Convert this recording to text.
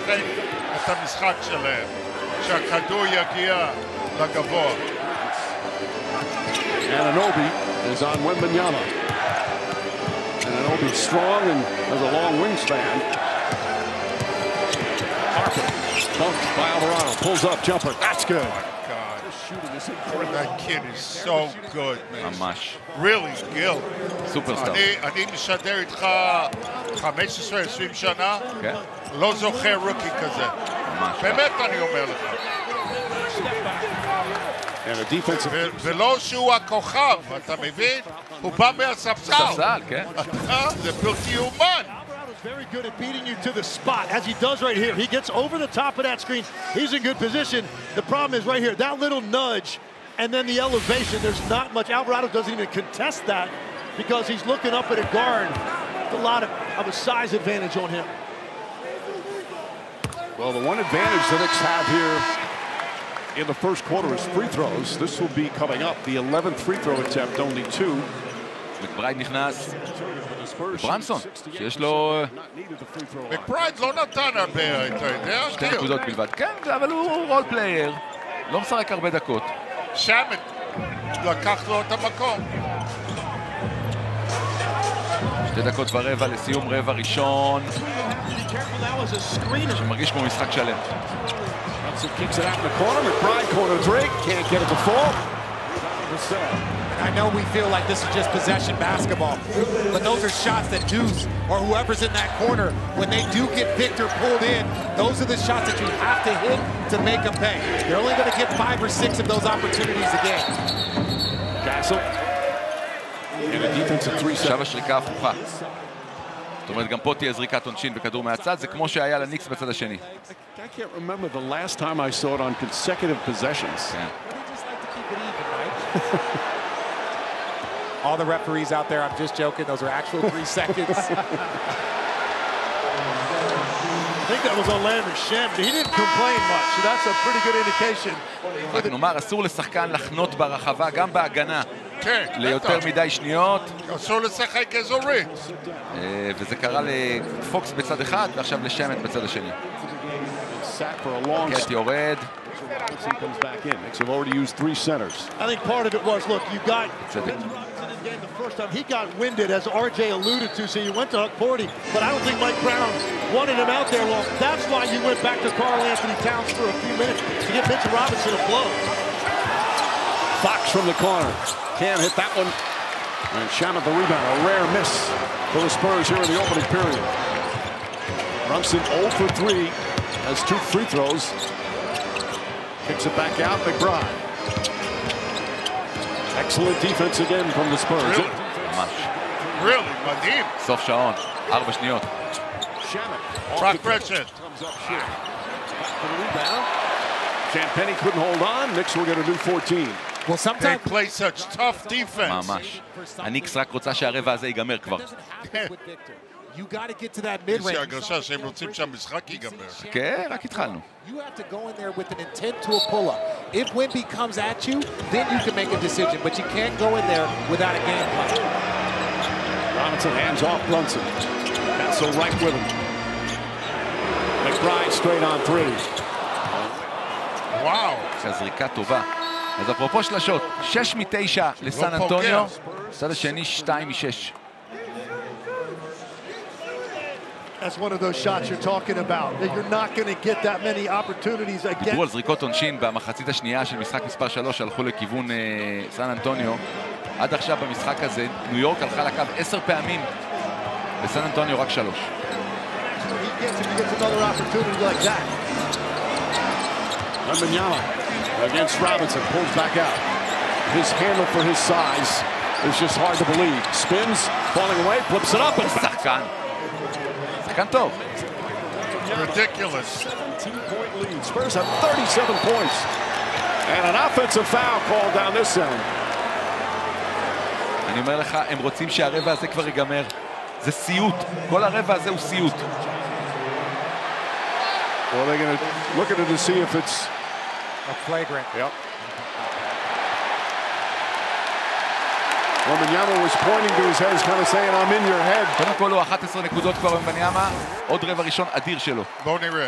לשחק את המשחק שלהם, שהכדור יגיע לגבוה. Anunoby is on Wembanyama. Anunoby strong and has a long wingspan. Harper bumped by Alvarado, pulls up, jumper. That's good. That kid is so good, man. ממש. Really skilled. סופרסטאר. אני משדר איתך 15-20 שנה, לא זוכר רוקי כזה. באמת אני אומר לך. ולא שהוא הכוכב, אתה מבין? הוא בא מהספסל. ספסל, כן. זה בלתי יאומן. Very good at beating you to the spot, as he does right here. He gets over the top of that screen. He's in good position. The problem is right here, that little nudge and then the elevation, there's not much. Alvarado doesn't even contest that because he's looking up at a guard. A lot of a size advantage on him. Well, the one advantage the Knicks have here in the first quarter is free throws. This will be coming up. The 11th free throw attempt, only 2. מקברייד נכנס, ברנסון, שיש לו... מקברייד לא נתן הרבה, אתה יודע? 2 נקודות בלבד, כן, אבל הוא רול פלייר, לא משחק הרבה דקות. שמט לקח לו את המקום. 2 דקות ורבע לסיום רבע ראשון, שמרגיש כמו משחק שלם. I know we feel like this is just possession basketball, but those are shots that Deuce or whoever's in that corner, when they do get Victor pulled in, those are the shots that you have to hit to make them pay. They're only going to get 5 or 6 of those opportunities again. Castle. And a defensive 3-7. עכשיו השריקה הפוכה. זאת אומרת, גם פה תהיה זריקת עונשין בכדור מהצד, זה כמו שהיה לניקס בצד השני. I can't remember the last time I saw it on consecutive possessions. All the referees out there, I'm just joking. Those are actual 3 seconds. I think that was on Landry Shamet. He didn't complain much, so that's a pretty good indication. רק נאמר, אסור לשחקן לחנות ברחבה, גם בהגנה, ליותר מדי שניות. אסור לשחק אזורית. וזה קרה לפוקס בצד אחד, ועכשיו לשמט בצד השני. קט יורד. Comes back in. Knicks have already used 3 centers. I think part of it was, look, you got the first time he got winded, as RJ alluded to, so you went to Huck Porty, but I don't think Mike Brown wanted him out there long. That's why you went back to Karl Anthony Towns for a few minutes to get Mitchell Robinson a blow. Fox from the corner. Can't hit that one. And Shamet the rebound. A rare miss for the Spurs here in the opening period. Brunson 0 for 3 has 2 free throws. Kicks it back out, McBride. Excellent defense again from the Spurs. Really, מדהים. סוף שעון, 4 שניות. Brock Richard. Champagny couldn't hold on. Knicks will get a new 14. Well, sometimes they play such tough defense. ממש. הניקס רק רוצה שהרבע הזה ייגמר כבר. You got to get to that mid-range. יש לי הרגשה שהם רוצים שהמשחק ייגמר. כן, רק התחלנו. You have to go in there with an intent to a pull-up. If Wemby comes at you, then you can make a decision, but you can't go in there without a game plan. Robinson hands off Brunson. Castle right with him. McBride straight on 3. וואו. זריקה טובה. אז אפרופו שלשות, 6 מ-9 לסן אנטוניו, צד השני 2 מ-6. That's one of those shots you're talking about, that you're not going to get that many opportunities again. דיברו על זריקות עונשין במחצית השנייה של משחק מספר 3, הלכו לכיוון סן אנטוניו. עד עכשיו במשחק הזה, ניו יורק הלכה לקו 10 פעמים, וסן אנטוניו רק 3. Wembanyama against Robinson, pulls back out. His handle for his size is just hard to believe. Spins, falling away, flips it up, and שחקן. שחקן טוב. Ridiculous. 17-point lead. Spurs have 37 points. And an offensive foul called down this end. אני אומר לך, הם רוצים שהרבע הזה כבר ייגמר. זה סיוט. כל הרבע הזה הוא סיוט. Well, they're going to look at it to see if it's a flagrant. Yep. Wembanyama was pointing to his head, kind of saying, I'm in your head. קודם כל הוא 11 נקודות כבר במבניאמה, עוד רבע ראשון אדיר שלו. בואו נראה.